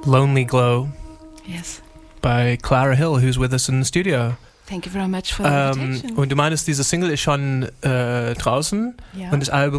Lonely Glow Yes. by Clara Hill, who's with us in the studio. Thank you very much for the invitation. Und du meinst, diese Single ist schon draußen Ja. und das Album